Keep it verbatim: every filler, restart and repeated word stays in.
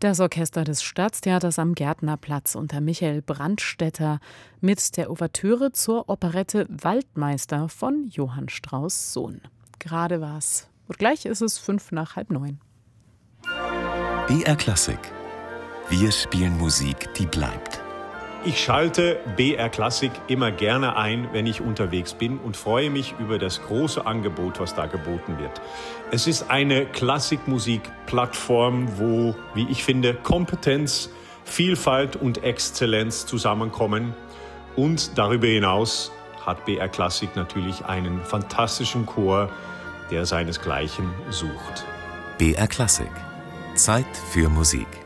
Das Orchester des Staatstheaters am Gärtnerplatz unter Michael Brandstätter mit der Ouvertüre zur Operette Waldmeister von Johann Strauss Sohn. Gerade war's. Und gleich ist es fünf nach halb neun. B R Klassik. Wir spielen Musik, die bleibt. Ich schalte B R Klassik immer gerne ein, wenn ich unterwegs bin und freue mich über das große Angebot, was da geboten wird. Es ist eine Klassikmusik-Plattform, wo, wie ich finde, Kompetenz, Vielfalt und Exzellenz zusammenkommen. Und darüber hinaus hat B R Klassik natürlich einen fantastischen Chor, der seinesgleichen sucht. B R Klassik. Zeit für Musik.